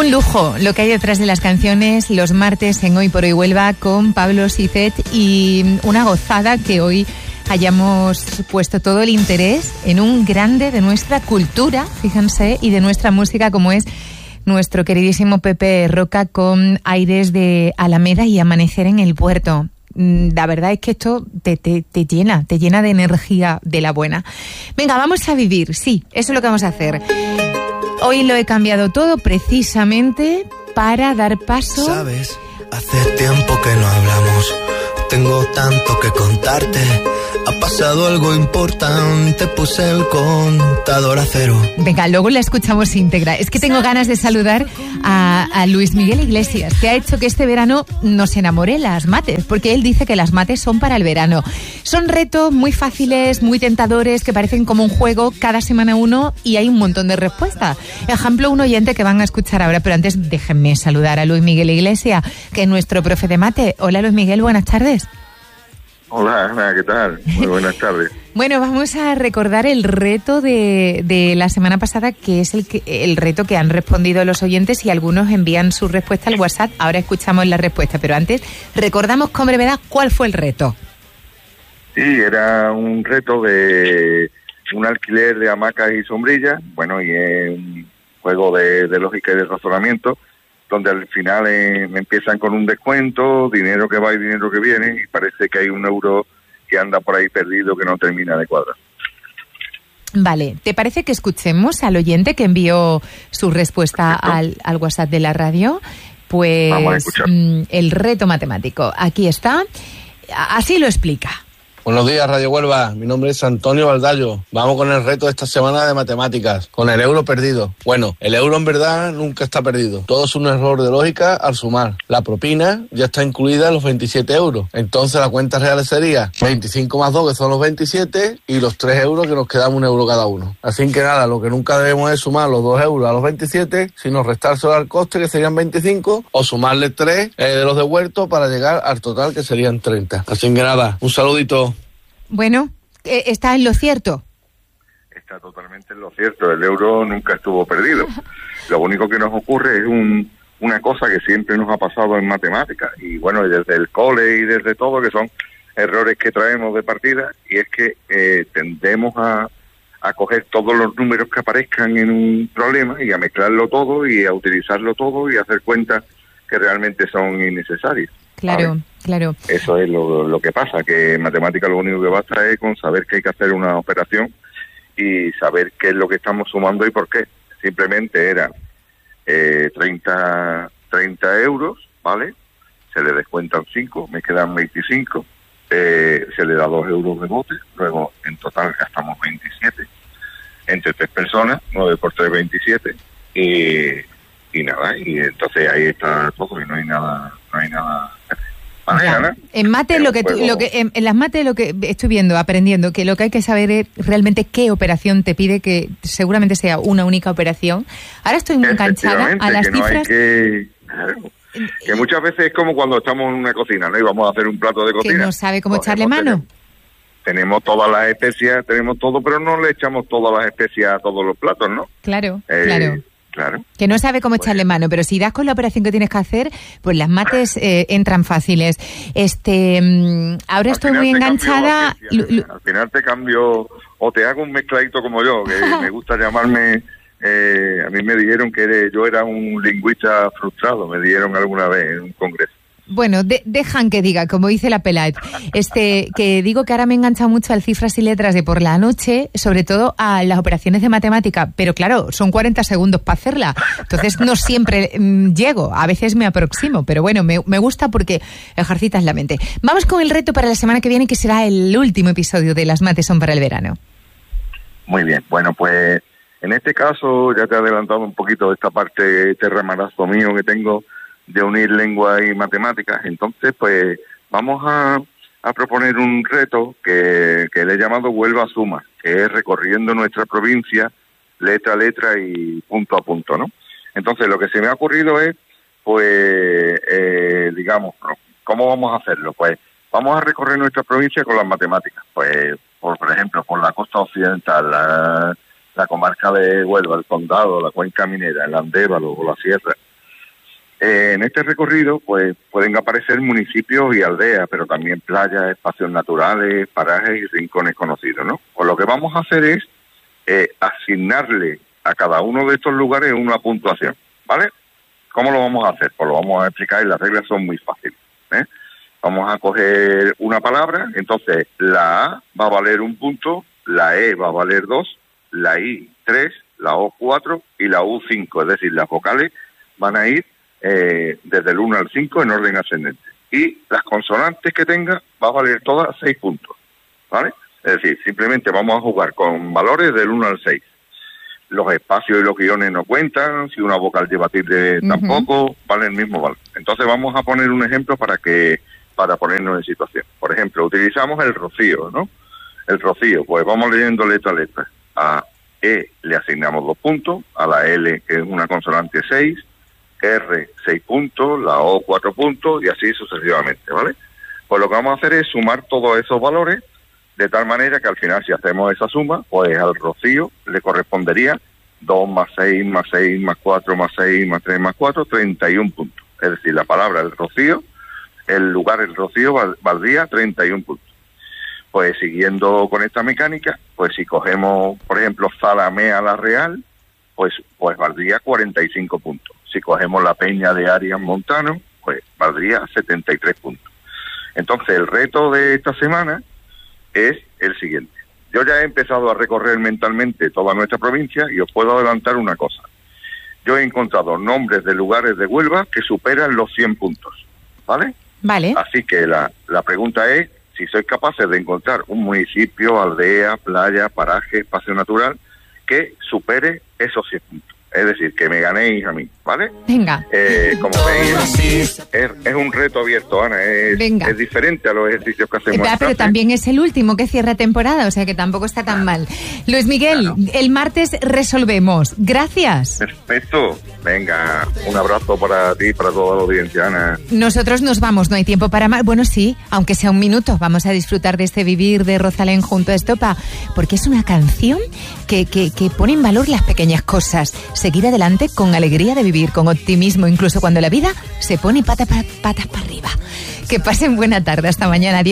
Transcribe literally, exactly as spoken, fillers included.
Un lujo lo que hay detrás de las canciones los martes en Hoy por Hoy Huelva con Pablo Sicet, y una gozada que hoy hayamos puesto todo el interés en un grande de nuestra cultura, fíjense, y de nuestra música, como es nuestro queridísimo Pepe Roca, con aires de Alameda y Amanecer en el Puerto. La verdad es que esto te, te, te llena, te llena de energía de la buena. Venga, vamos a vivir, sí, eso es lo que vamos a hacer. Hoy lo he cambiado todo precisamente para dar paso... Sabes, hace tiempo que no hablamos, tengo tanto que contarte. Ha pasado algo importante, puse el contador a cero. Venga, luego la escuchamos íntegra. Es que tengo ganas de saludar a, a Luis Miguel Iglesias, que ha hecho que este verano nos enamore las mates, porque él dice que las mates son para el verano. Son retos muy fáciles, muy tentadores, que parecen como un juego, cada semana uno, y hay un montón de respuestas. Ejemplo, un oyente que van a escuchar ahora, pero antes déjenme saludar a Luis Miguel Iglesias, que es nuestro profe de mate. Hola, Luis Miguel, buenas tardes. Hola, Ana, ¿qué tal? Muy buenas tardes. Bueno, vamos a recordar el reto de, de la semana pasada, que es el, que, el reto que han respondido los oyentes, y algunos envían su respuesta al WhatsApp. Ahora escuchamos la respuesta, pero antes recordamos con brevedad cuál fue el reto. Sí, era un reto de un alquiler de hamacas y sombrillas, bueno, y es un juego de, de lógica y de razonamiento, donde al final eh, me empiezan con un descuento, dinero que va y dinero que viene, y parece que hay un euro que anda por ahí perdido que no termina de cuadrar. Vale, ¿te parece que escuchemos al oyente que envió su respuesta al, al WhatsApp de la radio? Pues vamos a escuchar. Mm, el reto matemático, aquí está, así lo explica. Buenos días, Radio Huelva. Mi nombre es Antonio Valdallo. Vamos con el reto de esta semana de matemáticas, con el euro perdido. Bueno, el euro en verdad nunca está perdido. Todo es un error de lógica al sumar. La propina ya está incluida en los veintisiete euros. Entonces la cuenta real sería veinticinco más dos, que son los veintisiete, y los tres euros, que nos quedamos un euro cada uno. Así que nada, lo que nunca debemos es sumar los dos euros a los veintisiete, sino restárselo al coste, que serían veinticinco, o sumarle tres eh, de los devueltos para llegar al total, que serían treinta. Así que nada, un saludito. Bueno, ¿está en lo cierto? Está totalmente en lo cierto. El euro nunca estuvo perdido. Lo único que nos ocurre es un, una cosa que siempre nos ha pasado en matemáticas, y bueno, desde el cole y desde todo, que son errores que traemos de partida, y es que eh, tendemos a, a coger todos los números que aparezcan en un problema y a mezclarlo todo y a utilizarlo todo y a hacer cuentas que realmente son innecesarias. Claro, ¿sabes? Claro. Eso es lo, lo que pasa, que en matemática lo único que basta es con saber que hay que hacer una operación y saber qué es lo que estamos sumando y por qué. Simplemente era eh, treinta, treinta euros, ¿vale? Se le descuentan cinco, me quedan veinticinco, eh, se le da dos euros de bote, luego en total gastamos veintisiete. Entre tres personas, nueve por tres, veintisiete, y, y nada, y entonces ahí está todo, y no hay nada, no hay nada... Ya. En mate lo que, tú, lo que en, en las mates lo que estoy viendo, aprendiendo, que lo que hay que saber es realmente qué operación te pide, que seguramente sea una única operación. Ahora estoy muy enganchada a las que no cifras. Hay que, claro, que muchas veces es como cuando estamos en una cocina, ¿no? Y vamos a hacer un plato de cocina. Que no sabe cómo Cogemos, echarle mano. Tenemos, tenemos todas las especias, tenemos todo, pero no le echamos todas las especias a todos los platos, ¿no? Claro, eh, claro. Claro. Que no sabe cómo pues, echarle mano, pero si das con la operación que tienes que hacer, pues las mates eh, entran fáciles. Este, um, ahora estoy muy enganchada. Cambio, Lu, Lu, al final te cambio, o te hago un mezcladito como yo, que me gusta llamarme. Eh, a mí me dijeron que eres, yo era un lingüista frustrado, me dijeron alguna vez en un congreso. Bueno, de, dejan que diga, como dice la Pelat, este, que digo que ahora me he enganchado mucho al cifras y letras de por la noche, sobre todo a las operaciones de matemática, pero claro, son cuarenta segundos para hacerla, entonces no siempre mmm, llego, a veces me aproximo, pero bueno, me, me gusta porque ejercitas la mente. Vamos con el reto para la semana que viene, que será el último episodio de Las mates son para el verano. Muy bien, bueno, pues en este caso ya te he adelantado un poquito de esta parte, este ramarazo mío que tengo de unir lengua y matemáticas. Entonces, pues vamos a, a proponer un reto que, que le he llamado Huelva Suma, que es recorriendo nuestra provincia letra a letra y punto a punto, ¿no? Entonces, lo que se me ha ocurrido es, pues, eh, digamos, ¿cómo vamos a hacerlo? Pues vamos a recorrer nuestra provincia con las matemáticas. Pues, por, por ejemplo, por la costa occidental, la, la comarca de Huelva, el condado, la cuenca minera, el Andévalo o la sierra, Eh, en este recorrido, pues, pueden aparecer municipios y aldeas, pero también playas, espacios naturales, parajes y rincones conocidos, ¿no? Pues lo que vamos a hacer es eh, asignarle a cada uno de estos lugares una puntuación, ¿vale? ¿Cómo lo vamos a hacer? Pues lo vamos a explicar y las reglas son muy fáciles, ¿eh? Vamos a coger una palabra, entonces la A va a valer un punto, la E va a valer dos, la I tres, la O cuatro y la U cinco, es decir, las vocales van a ir eh, desde el uno al cinco en orden ascendente. Y las consonantes que tenga va a valer todas seis puntos, ¿vale? Es decir, simplemente vamos a jugar con valores del uno al seis. Los espacios y los guiones no cuentan, si una vocal lleva tilde uh-huh. tampoco, vale el mismo valor. Entonces vamos a poner un ejemplo para que para ponernos en situación. Por ejemplo, utilizamos el rocío, ¿no? El rocío, pues vamos leyendo letra a letra. A E le asignamos dos puntos, a la L, que es una consonante, seis, R, seis puntos, la O, cuatro puntos, y así sucesivamente, ¿vale? Pues lo que vamos a hacer es sumar todos esos valores, de tal manera que al final, si hacemos esa suma, pues al rocío le correspondería dos más seis, más seis, más cuatro, más seis, más tres, más cuatro, treinta y un puntos. Es decir, la palabra el rocío, el lugar el rocío val, valdría treinta y un puntos. Pues siguiendo con esta mecánica, pues si cogemos, por ejemplo, Zalamea la Real, pues, pues valdría cuarenta y cinco puntos. Si cogemos la Peña de Arias Montano, pues valdría setenta y tres puntos. Entonces, el reto de esta semana es el siguiente. Yo ya he empezado a recorrer mentalmente toda nuestra provincia y os puedo adelantar una cosa. Yo he encontrado nombres de lugares de Huelva que superan los cien puntos, ¿vale? Vale. Así que la, la pregunta es si sois capaces de encontrar un municipio, aldea, playa, paraje, espacio natural que supere esos cien puntos. Es decir, que me ganéis a mí, ¿vale? Venga. Eh, como veis, es, es un reto abierto, Ana. Es, Venga. Es diferente a los ejercicios que hacemos. Eh, pero también es el último que cierra temporada, o sea que tampoco está tan mal. Luis Miguel, claro. El martes resolvemos. Gracias. Perfecto. Venga, un abrazo para ti y para toda la audiencia, Ana. Nosotros nos vamos, no hay tiempo para más. Bueno, sí, aunque sea un minuto, vamos a disfrutar de este Vivir de Rosalén junto a Estopa, porque es una canción que, que, que pone en valor las pequeñas cosas. Seguir adelante con alegría de vivir, con optimismo, incluso cuando la vida se pone patas para patas para arriba. Que pasen buena tarde, hasta mañana. Adiós.